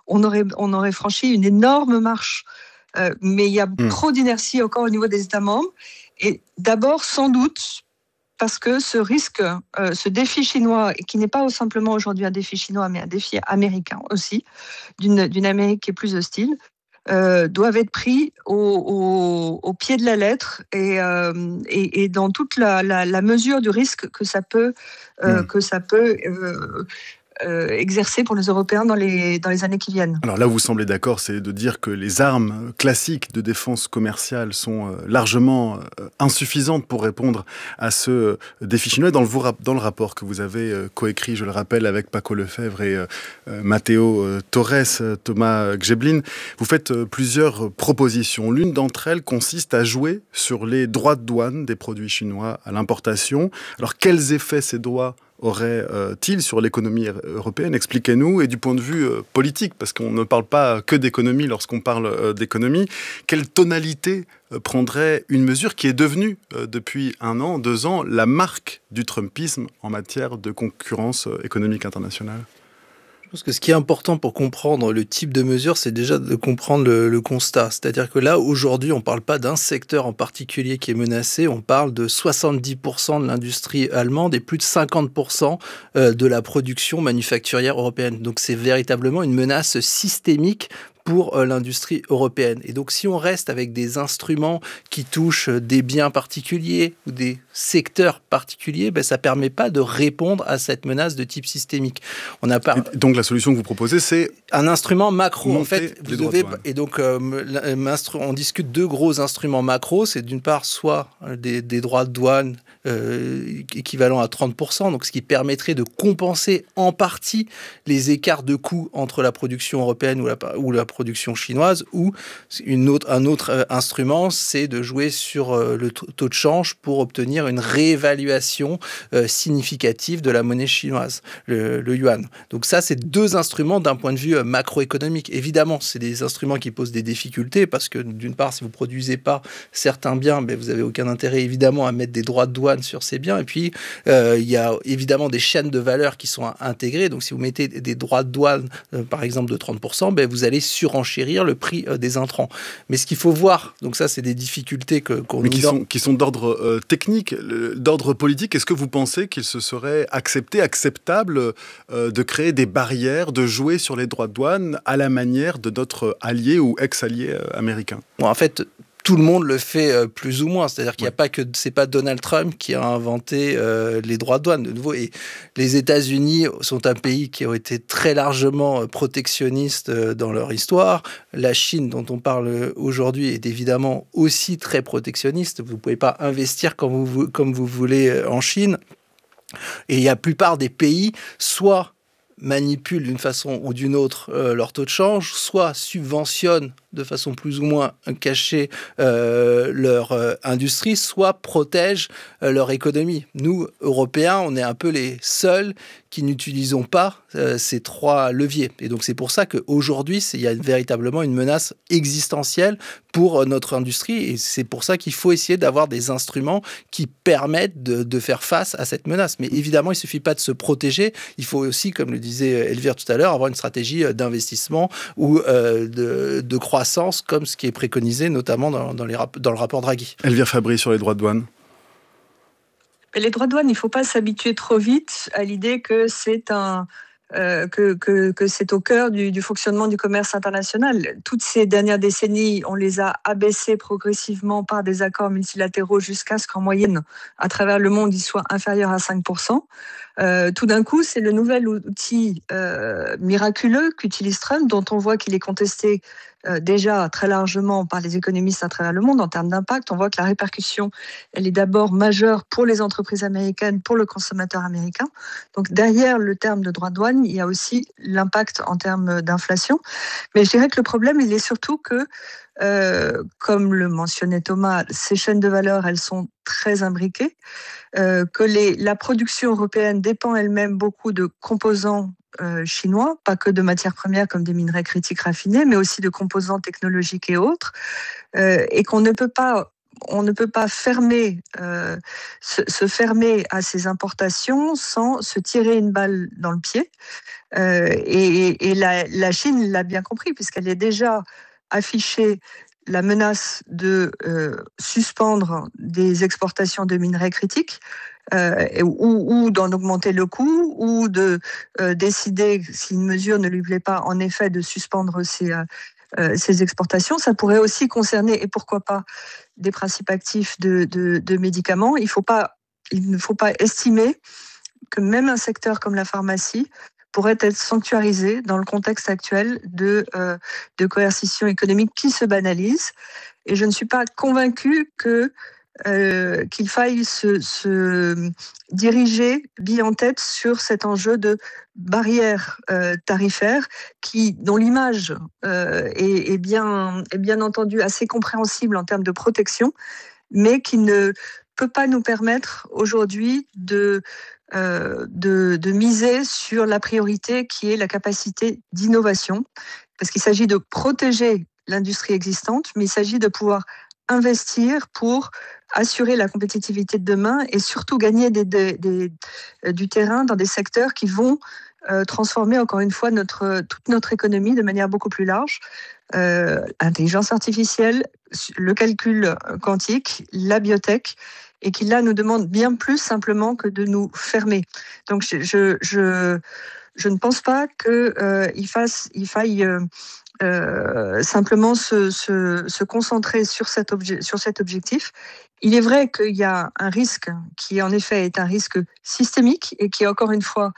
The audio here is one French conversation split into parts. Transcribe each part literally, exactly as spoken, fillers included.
on aurait, on aurait franchi une énorme marche. Euh, mais il y a Mmh. trop d'inertie encore au niveau des États membres. Et d'abord, sans doute, parce que ce risque, euh, ce défi chinois, qui n'est pas simplement aujourd'hui un défi chinois, mais un défi américain aussi, d'une, d'une Amérique qui est plus hostile, euh, doivent être pris au, au, au pied de la lettre et, euh, et, et dans toute la, la, la mesure du risque que ça peut, euh, Mmh. que ça peut euh, euh, exercer pour les Européens dans les, dans les années qui viennent. Alors là, vous semblez d'accord, c'est de dire que les armes classiques de défense commerciale sont euh, largement euh, insuffisantes pour répondre à ce euh, défi chinois. Dans le, dans le rapport que vous avez euh, coécrit, je le rappelle, avec Paco Lefebvre et euh, Matteo euh, Torres, Thomas Gzeblin, vous faites euh, plusieurs propositions. L'une d'entre elles consiste à jouer sur les droits de douane des produits chinois à l'importation. Alors quels effets ces droits aurait-il sur l'économie européenne? Expliquez-nous. Et du point de vue euh, politique, parce qu'on ne parle pas que d'économie lorsqu'on parle euh, d'économie, quelle tonalité euh, prendrait une mesure qui est devenue, euh, depuis un an, deux ans, la marque du Trumpisme en matière de concurrence euh, économique internationale? Je pense que ce qui est important pour comprendre le type de mesure, c'est déjà de comprendre le, le constat. C'est-à-dire que là, aujourd'hui, on ne parle pas d'un secteur en particulier qui est menacé, on parle de soixante-dix pour cent de l'industrie allemande et plus de cinquante pour cent de la production manufacturière européenne. Donc c'est véritablement une menace systémique pour euh, l'industrie européenne. Et donc, si on reste avec des instruments qui touchent des biens particuliers ou des secteurs particuliers, ben, ça ne permet pas de répondre à cette menace de type systémique. On n'a pas... Et donc, la solution que vous proposez, c'est un instrument macro. En fait, vous devez... Et donc, euh, on discute deux gros instruments macro. C'est d'une part, soit des, des droits de douane euh, équivalents à trente pour cent, donc ce qui permettrait de compenser en partie les écarts de coûts entre la production européenne ou la, ou la production chinoise, ou une autre, un autre instrument, c'est de jouer sur le taux de change pour obtenir une réévaluation euh, significative de la monnaie chinoise, le, le yuan. Donc ça, c'est deux instruments d'un point de vue macroéconomique. Évidemment, c'est des instruments qui posent des difficultés parce que d'une part, si vous ne produisez pas certains biens, ben, vous n'avez aucun intérêt évidemment à mettre des droits de douane sur ces biens. Et puis, euh, il y a évidemment des chaînes de valeur qui sont intégrées. Donc si vous mettez des droits de douane, euh, par exemple de trente pour cent, ben, vous allez surenchérir le prix euh, des intrants. Mais ce qu'il faut voir, donc ça, c'est des difficultés que, qu'on... Mais qui sont, qui sont d'ordre euh, technique, d'ordre politique. Est-ce que vous pensez qu'il se serait accepté, acceptable euh, de créer des barrières, de jouer sur les droits de douane à la manière de notre allié ou ex-allié euh, américain? Bon, en fait, tout le monde le fait euh, plus ou moins. C'est-à-dire qu'il n'y a pas que... C'est pas Donald Trump qui a inventé euh, les droits de douane, de nouveau. Et les États-Unis sont un pays qui a été très largement protectionniste euh, dans leur histoire. La Chine, dont on parle aujourd'hui, est évidemment aussi très protectionniste. Vous ne pouvez pas investir comme vous, comme vous voulez en Chine. Et la plupart des pays, soit manipulent d'une façon ou d'une autre euh, leur taux de change, soit subventionnent de façon plus ou moins cachée euh, leur euh, industrie, soit protègent euh, leur économie. Nous, Européens, on est un peu les seuls qui n'utilisons pas euh, ces trois leviers. Et donc c'est pour ça qu'aujourd'hui, il y a véritablement une menace existentielle pour euh, notre industrie, et c'est pour ça qu'il faut essayer d'avoir des instruments qui permettent de, de faire face à cette menace. Mais évidemment, il ne suffit pas de se protéger, il faut aussi, comme le disait Elvire tout à l'heure, avoir une stratégie d'investissement ou euh, de, de croissance, comme ce qui est préconisé notamment dans, dans, les rap- dans le rapport Draghi. Elvire Fabry sur les droits de douane. Les droits de douane, il ne faut pas s'habituer trop vite à l'idée que c'est un... Euh, que, que, que c'est au cœur du, du fonctionnement du commerce international. Toutes ces dernières décennies, on les a abaissés progressivement par des accords multilatéraux jusqu'à ce qu'en moyenne, à travers le monde, ils soient inférieurs à cinq pour cent. Euh, tout d'un coup, c'est le nouvel outil euh, miraculeux qu'utilise Trump, dont on voit qu'il est contesté euh, déjà très largement par les économistes à travers le monde en termes d'impact. On voit que la répercussion, elle est d'abord majeure pour les entreprises américaines, pour le consommateur américain. Donc derrière le terme de droit de douane, il y a aussi l'impact en termes d'inflation. Mais je dirais que le problème, il est surtout que, euh, comme le mentionnait Thomas, ces chaînes de valeur, elles sont très imbriquées, euh, que les, la production européenne dépend elle-même beaucoup de composants euh, chinois, pas que de matières premières comme des minerais critiques raffinés, mais aussi de composants technologiques et autres, euh, et qu'on ne peut pas on ne peut pas fermer, euh, se, se fermer à ces importations sans se tirer une balle dans le pied. Euh, et et la, la Chine l'a bien compris, puisqu'elle est déjà affichée la menace de euh, suspendre des exportations de minerais critiques, euh, ou, ou d'en augmenter le coût, ou de euh, décider, si une mesure ne lui plaît pas, en effet, de suspendre ces, euh, ces exportations. Ça pourrait aussi concerner, et pourquoi pas, des principes actifs de, de, de médicaments. Il, faut pas, il ne faut pas estimer que même un secteur comme la pharmacie pourrait être sanctuarisé dans le contexte actuel de, euh, de coercition économique qui se banalise. Et je ne suis pas convaincue que, euh, qu'il faille se, se diriger bille en tête sur cet enjeu de barrière euh, tarifaire qui, dont l'image euh, est, est, bien, est bien entendu assez compréhensible en termes de protection, mais qui ne peut pas nous permettre aujourd'hui de, euh, de, de miser sur la priorité qui est la capacité d'innovation, parce qu'il s'agit de protéger l'industrie existante, mais il s'agit de pouvoir investir pour assurer la compétitivité de demain et surtout gagner des, des, des, du terrain dans des secteurs qui vont euh, transformer encore une fois notre, toute notre économie de manière beaucoup plus large. Euh, intelligence artificielle, le calcul quantique, la biotech, et qui là nous demande bien plus simplement que de nous fermer. Donc je, je, je, je ne pense pas qu'il euh, fasse, il faille euh, euh, simplement se, se, se concentrer sur cet, obje, sur cet objectif. Il est vrai qu'il y a un risque qui en effet est un risque systémique et qui encore une fois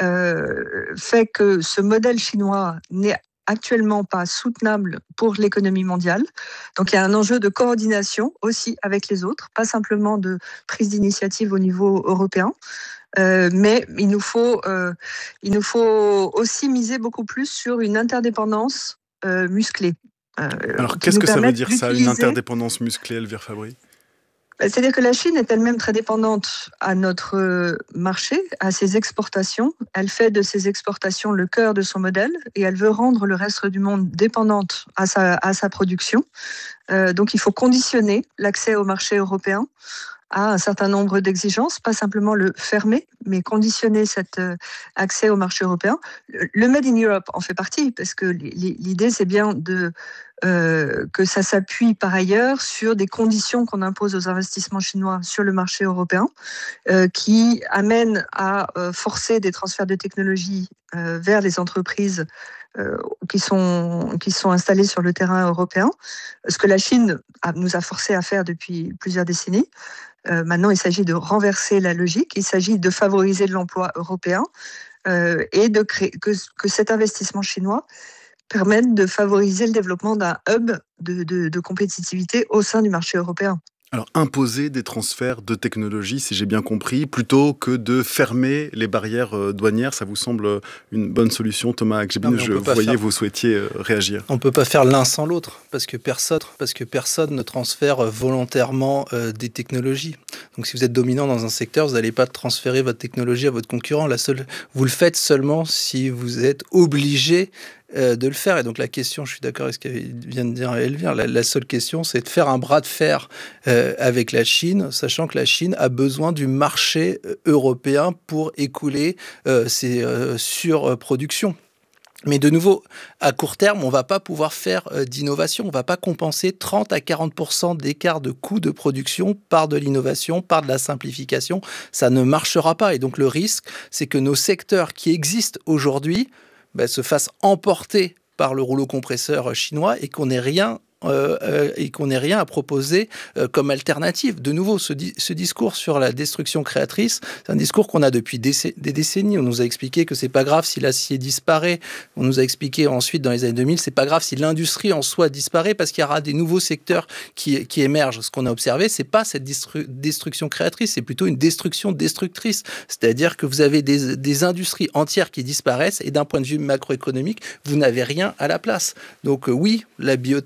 euh, fait que ce modèle chinois n'est actuellement pas soutenable pour l'économie mondiale. Donc il y a un enjeu de coordination aussi avec les autres, pas simplement de prise d'initiative au niveau européen. Euh, mais il nous faut, euh, il nous faut aussi miser beaucoup plus sur une interdépendance euh, musclée. Euh, Alors qu'est-ce que ça veut dire ça, une interdépendance musclée, Elvire Fabry ? C'est-à-dire que la Chine est elle-même très dépendante à notre marché, à ses exportations. Elle fait de ses exportations le cœur de son modèle et elle veut rendre le reste du monde dépendante à sa, à sa production. Euh, donc il faut conditionner l'accès au marché européen à un certain nombre d'exigences, pas simplement le fermer, mais conditionner cet euh, accès au marché européen. Le, le Made in Europe en fait partie, parce que l'idée, c'est bien de, euh, que ça s'appuie par ailleurs sur des conditions qu'on impose aux investissements chinois sur le marché européen, euh, qui amènent à euh, forcer des transferts de technologies euh, vers les entreprises Euh, qui sont, qui sont installés sur le terrain européen, ce que la Chine a, nous a forcé à faire depuis plusieurs décennies. Euh, maintenant, il s'agit de renverser la logique, il s'agit de favoriser l'emploi européen euh, et de créer, que, que cet investissement chinois permette de favoriser le développement d'un hub de, de, de compétitivité au sein du marché européen. Alors, imposer des transferts de technologie, si j'ai bien compris, plutôt que de fermer les barrières douanières, ça vous semble une bonne solution, Thomas Ackgebin? Je voyais, faire... vous souhaitiez réagir. On ne peut pas faire l'un sans l'autre, parce que personne, parce que personne ne transfère volontairement euh, des technologies. Donc, si vous êtes dominant dans un secteur, vous n'allez pas transférer votre technologie à votre concurrent. La seule... Vous le faites seulement si vous êtes obligé Euh, de le faire. Et donc la question, je suis d'accord avec ce qu'elle vient de dire Elvire, la, la seule question, c'est de faire un bras de fer euh, avec la Chine, sachant que la Chine a besoin du marché européen pour écouler euh, ses euh, surproductions. Mais de nouveau, à court terme, on ne va pas pouvoir faire euh, d'innovation. On ne va pas compenser trente à quarante pour cent d'écart de coût de production par de l'innovation, par de la simplification. Ça ne marchera pas. Et donc le risque, c'est que nos secteurs qui existent aujourd'hui Ben, se fasse emporter par le rouleau compresseur chinois et qu'on n'ait rien, euh, euh, et qu'on n'ait rien à proposer euh, comme alternative. De nouveau, ce, di- ce discours sur la destruction créatrice, c'est un discours qu'on a depuis déc- des décennies. On nous a expliqué que c'est pas grave si l'acier disparaît. On nous a expliqué ensuite, dans les années deux mille, c'est pas grave si l'industrie en soi disparaît parce qu'il y aura des nouveaux secteurs qui, qui émergent. Ce qu'on a observé, c'est pas cette distru- destruction créatrice, c'est plutôt une destruction destructrice. C'est-à-dire que vous avez des, des industries entières qui disparaissent et d'un point de vue macroéconomique, vous n'avez rien à la place. Donc euh, oui, la biotech,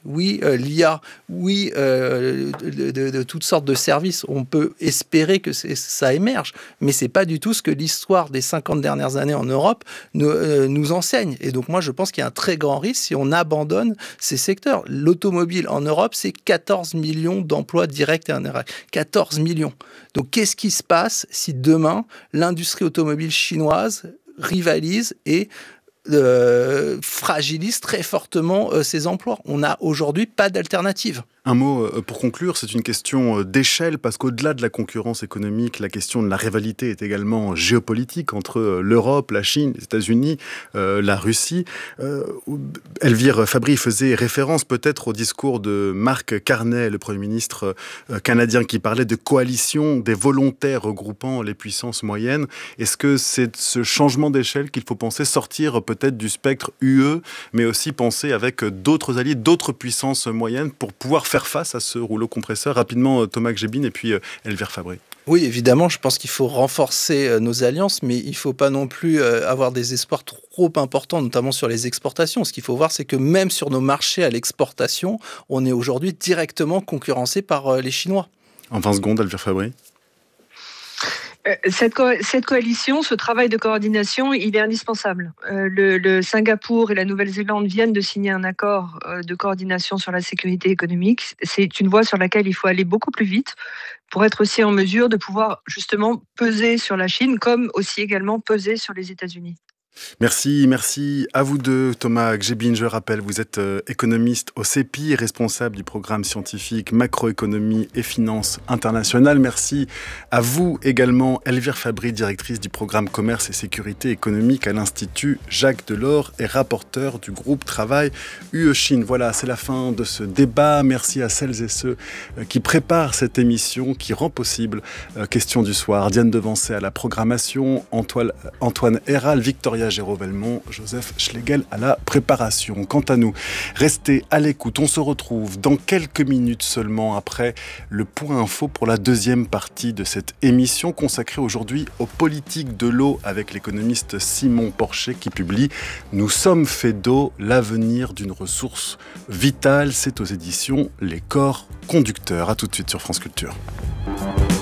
oui, euh, l'I A, oui, euh, de, de, de toutes sortes de services. On peut espérer que c'est, ça émerge, mais c'est pas du tout ce que l'histoire des cinquante dernières années en Europe nous, euh, nous enseigne. Et donc moi, je pense qu'il y a un très grand risque si on abandonne ces secteurs. L'automobile en Europe, c'est quatorze millions d'emplois directs et indirects. quatorze millions. Donc qu'est-ce qui se passe si demain, l'industrie automobile chinoise rivalise et euh, fragilise très fortement euh, ses emplois? On n'a aujourd'hui pas d'alternative. Un mot pour conclure, c'est une question d'échelle, parce qu'au-delà de la concurrence économique, la question de la rivalité est également géopolitique entre l'Europe, la Chine, les États-Unis, euh, la Russie. Euh, Elvire Fabry faisait référence peut-être au discours de Mark Carney, le Premier ministre canadien, qui parlait de coalition des volontaires regroupant les puissances moyennes. Est-ce que c'est ce changement d'échelle qu'il faut penser, sortir peut-être du spectre U E, mais aussi penser avec d'autres alliés, d'autres puissances moyennes pour pouvoir faire face à ce rouleau compresseur? Rapidement, Thomas Gjebin et puis Elvire Fabry. Oui, évidemment, je pense qu'il faut renforcer nos alliances, mais il ne faut pas non plus avoir des espoirs trop importants, notamment sur les exportations. Ce qu'il faut voir, c'est que même sur nos marchés à l'exportation, on est aujourd'hui directement concurrencé par les Chinois. En vingt secondes, Elvire Fabry. Cette, co- cette coalition, ce travail de coordination, il est indispensable. Euh, le, le Singapour et la Nouvelle-Zélande viennent de signer un accord euh, de coordination sur la sécurité économique. C'est une voie sur laquelle il faut aller beaucoup plus vite pour être aussi en mesure de pouvoir justement peser sur la Chine, comme aussi également peser sur les États-Unis. Merci, merci à vous deux. Thomas Gjebin, je rappelle, vous êtes euh, économiste au C E P I, responsable du programme scientifique macroéconomie et finances internationales. Merci à vous également, Elvire Fabry, directrice du programme commerce et sécurité économique à l'Institut Jacques Delors et rapporteur du groupe Travail U E Chine. Voilà, c'est la fin de ce débat. Merci à celles et ceux euh, qui préparent cette émission, qui rend possible euh, Question du soir. Diane Devancey à la programmation, Antoine, Antoine Héral, Victoria Géraud-Velmont, Joseph Schlegel à la préparation. Quant à nous, restez à l'écoute. On se retrouve dans quelques minutes seulement après le point info pour la deuxième partie de cette émission consacrée aujourd'hui aux politiques de l'eau avec l'économiste Simon Porcher qui publie « Nous sommes faits d'eau, l'avenir d'une ressource vitale ». C'est aux éditions Les Corps Conducteurs. À tout de suite sur France Culture.